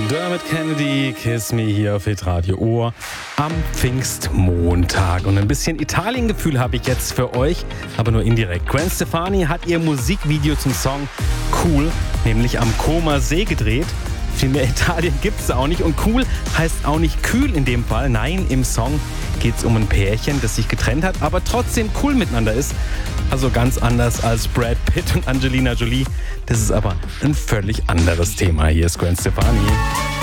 Dermot Kennedy, Kiss Me hier auf Hitradio Ohr am Pfingstmontag. Und ein bisschen Italien-Gefühl habe ich jetzt für euch, aber nur indirekt. Gwen Stefani hat ihr Musikvideo zum Song Cool, nämlich am Comer See gedreht. Viel mehr Italien gibt es auch nicht. Und cool heißt auch nicht kühl in dem Fall. Nein, im Song geht es um ein Pärchen, das sich getrennt hat, aber trotzdem cool miteinander ist. Also ganz anders als Brad Pitt und Angelina Jolie. Das ist aber ein völlig anderes Thema. Hier ist Gwen Stefani.